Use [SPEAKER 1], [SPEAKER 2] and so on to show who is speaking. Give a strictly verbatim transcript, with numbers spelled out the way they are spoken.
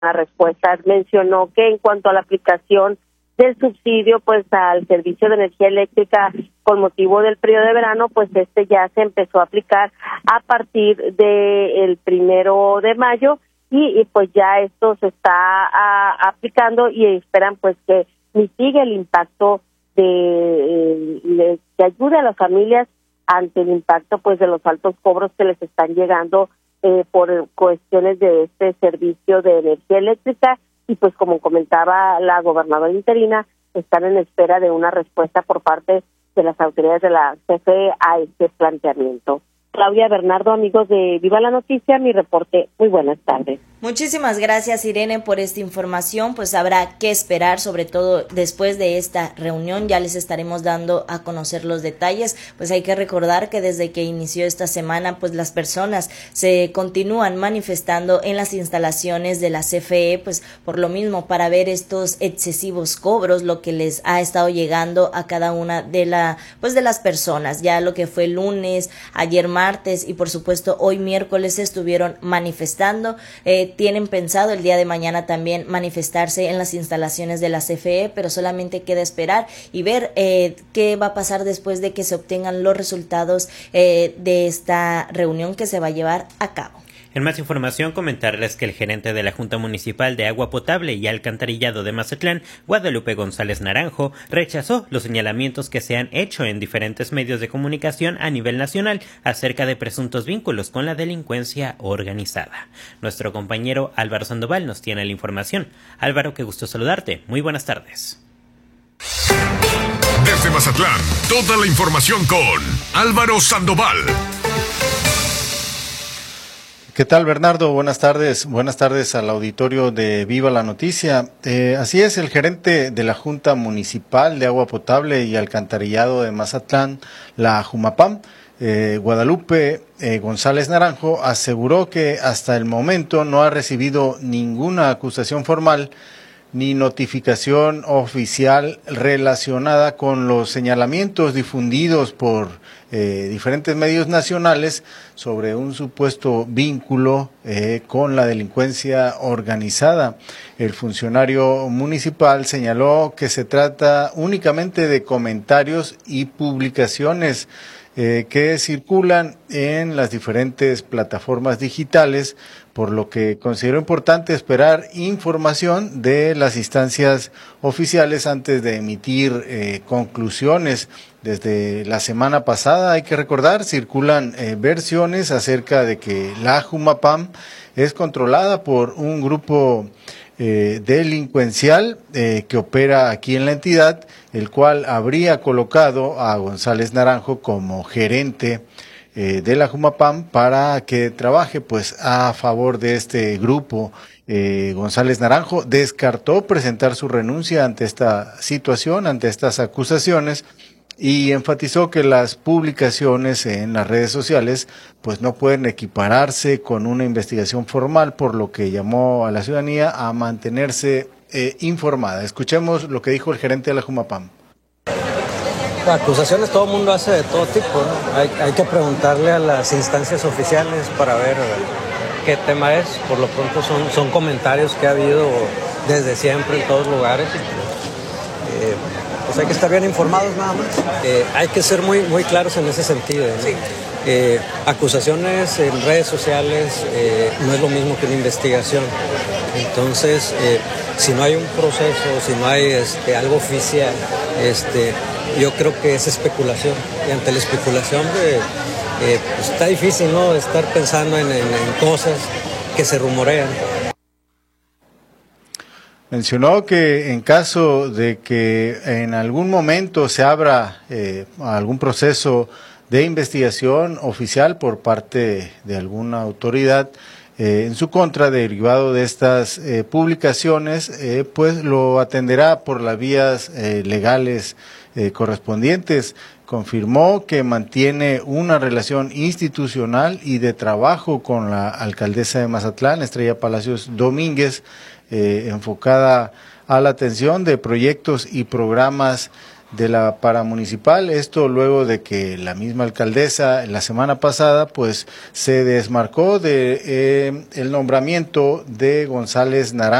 [SPEAKER 1] una respuesta. Mencionó que en cuanto a la aplicación del subsidio pues al servicio de energía eléctrica con motivo del periodo de verano, pues este ya se empezó a aplicar a partir del primero de mayo y, y pues ya esto se está a, aplicando y esperan pues que mitigue el impacto de, de que ayude a las familias ante el impacto pues de los altos cobros que les están llegando eh, por cuestiones de este servicio de energía eléctrica. Y pues como comentaba la gobernadora interina, están en espera de una respuesta por parte de las autoridades de la C F E a este planteamiento. Claudia Bernardo, amigos de Viva la Noticia, mi reporte. Muy buenas tardes.
[SPEAKER 2] Muchísimas gracias, Irene, por esta información. Pues habrá que esperar, sobre todo después de esta reunión, ya les estaremos dando a conocer los detalles. Pues hay que recordar que desde que inició esta semana, pues las personas se continúan manifestando en las instalaciones de la C F E, pues por lo mismo, para ver estos excesivos cobros, lo que les ha estado llegando a cada una de la, pues de las personas. Ya lo que fue el lunes, ayer martes y por supuesto hoy miércoles se estuvieron manifestando. Eh, tienen pensado el día de mañana también manifestarse en las instalaciones de la C F E, pero solamente queda esperar y ver eh, qué va a pasar después de que se obtengan los resultados eh, de esta reunión que se va a llevar a cabo.
[SPEAKER 3] En más información, comentarles que el gerente de la Junta Municipal de Agua Potable y Alcantarillado de Mazatlán, Guadalupe González Naranjo, rechazó los señalamientos que se han hecho en diferentes medios de comunicación a nivel nacional acerca de presuntos vínculos con la delincuencia organizada. Nuestro compañero Álvaro Sandoval nos tiene la información. Álvaro, qué gusto saludarte. Muy buenas tardes.
[SPEAKER 4] Desde Mazatlán, toda la información con Álvaro Sandoval.
[SPEAKER 5] ¿Qué tal, Bernardo? Buenas tardes. Buenas tardes al auditorio de Viva la Noticia. Eh, así es, el gerente de la Junta Municipal de Agua Potable y Alcantarillado de Mazatlán, la Jumapam, eh, Guadalupe eh, González Naranjo, aseguró que hasta el momento no ha recibido ninguna acusación formal ni notificación oficial relacionada con los señalamientos difundidos por eh, diferentes medios nacionales sobre un supuesto vínculo eh, con la delincuencia organizada. El funcionario municipal señaló que se trata únicamente de comentarios y publicaciones eh, que circulan en las diferentes plataformas digitales, por lo que considero importante esperar información de las instancias oficiales antes de emitir eh, conclusiones. Desde la semana pasada, hay que recordar, circulan eh, versiones acerca de que la Jumapam es controlada por un grupo eh, delincuencial eh, que opera aquí en la entidad, el cual habría colocado a González Naranjo como gerente Eh, de la Jumapam para que trabaje pues a favor de este grupo. Eh, González Naranjo descartó presentar su renuncia ante esta situación, ante estas acusaciones, y enfatizó que las publicaciones en las redes sociales pues no pueden equipararse con una investigación formal, por lo que llamó a la ciudadanía a mantenerse eh, informada. Escuchemos lo que dijo el gerente de la Jumapam.
[SPEAKER 6] Acusaciones todo el mundo hace de todo tipo, ¿no? Hay, hay que preguntarle a las instancias oficiales para ver qué tema es. Por lo pronto son, son comentarios que ha habido desde siempre en todos lugares. Eh, pues hay que estar bien informados nada más. Eh, hay que ser muy, muy claros en ese sentido, ¿no? Sí. Eh, acusaciones en redes sociales eh, no es lo mismo que una investigación. Entonces, eh, si no hay un proceso, si no hay este, algo oficial, este, yo creo que es especulación. Y ante la especulación, eh, eh, pues está difícil, ¿no?, estar pensando en, en, en cosas que se rumorean.
[SPEAKER 5] Mencionó que en caso de que en algún momento se abra eh, algún proceso de investigación oficial por parte de alguna autoridad eh, en su contra derivado de estas eh, publicaciones, eh, pues lo atenderá por las vías eh, legales eh, correspondientes. Confirmó que mantiene una relación institucional y de trabajo con la alcaldesa de Mazatlán, Estrella Palacios Domínguez, eh, enfocada a la atención de proyectos y programas de la paramunicipal, esto luego de que la misma alcaldesa la semana pasada pues se desmarcó de eh, el nombramiento de González Naranjo